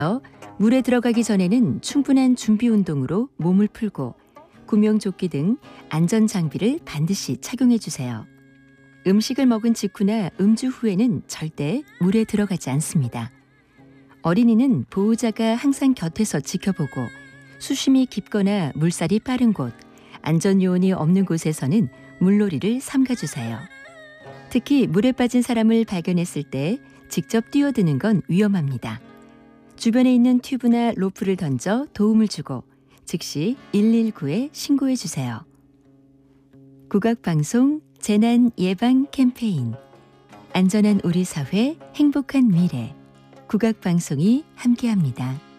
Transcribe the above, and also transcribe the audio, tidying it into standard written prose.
물에 들어가기 전에는 충분한 준비 운동으로 몸을 풀고 구명조끼 등 안전 장비를 반드시 착용해 주세요. 음식을 먹은 직후나 음주 후에는 절대 물에 들어가지 않습니다. 어린이는 보호자가 항상 곁에서 지켜보고 수심이 깊거나 물살이 빠른 곳, 안전 요원이 없는 곳에서는 물놀이를 삼가주세요. 특히 물에 빠진 사람을 발견했을 때 직접 뛰어드는 건 위험합니다. 주변에 있는 튜브나 로프를 던져 도움을 주고 즉시 119에 신고해 주세요. 국악방송 재난 예방 캠페인 안전한 우리 사회 행복한 미래 국악방송이 함께합니다.